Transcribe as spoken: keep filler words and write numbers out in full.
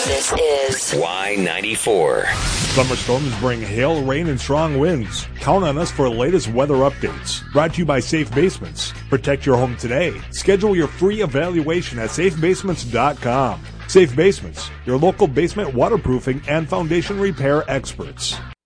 This is Y ninety-four. Summer storms bring hail, rain, and strong winds. Count on us for the latest weather updates. Brought to you by Safe Basements. Protect your home today. Schedule your free evaluation at safe basements dot com. Safe Basements, your local basement waterproofing and foundation repair experts.